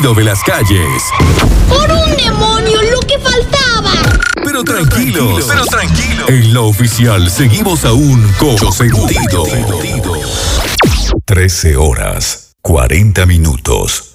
de las calles. ¡Por un demonio, lo que faltaba! Pero tranquilos. En la oficial seguimos aún con Sentido. 13 horas, 40 minutos.